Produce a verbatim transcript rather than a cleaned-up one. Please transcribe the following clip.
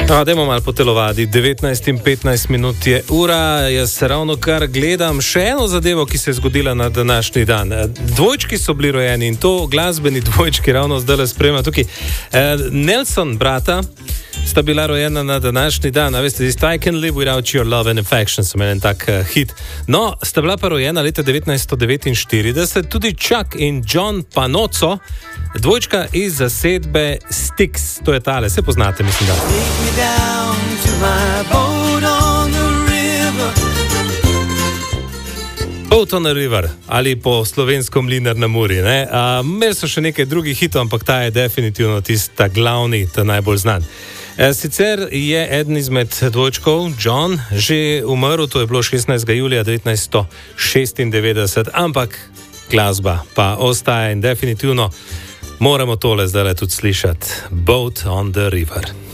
Dajmo malo potelovati, devetnajst in petnajst minut je ura, jaz se ravno kar gledam še eno zadevo, ki se je zgodila na današnji dan. Dvojčki so bili rojeni in to glasbeni dvojčki ravno zdaj le spremlja tukaj. Nelson brata sta bila rojena na današnji dan, a veste, this I Can Live Without Your Love and Affection, sem en tak uh, hit. No, sta bila pa rojena leta devetnajststo devetinštirideset, tudi Chuck in John Panozzo, dvojčka iz zasedbe Styx, to je tale, se poznate, mislim, da. Take me down to my boat on the river. Boat on the river, ali po slovensko Mlinar na Muri, ne? Imeli so še nekaj drugih hitov, ampak ta je definitivno tista glavni, ta najbolj znan. Sicer je eden izmed dvojčkov, John, že umrl, to je bilo šestnajstega julija devetnajststo šestindevetdeset, ampak glasba pa ostaja in definitivno moramo tole zdaj tudi slišati. Boat on the river.